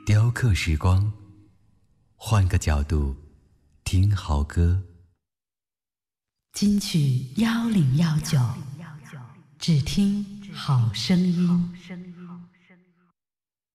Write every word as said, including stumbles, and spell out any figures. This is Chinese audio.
雕刻时光，换个角度听好歌。 金曲幺零幺九，只听好声音。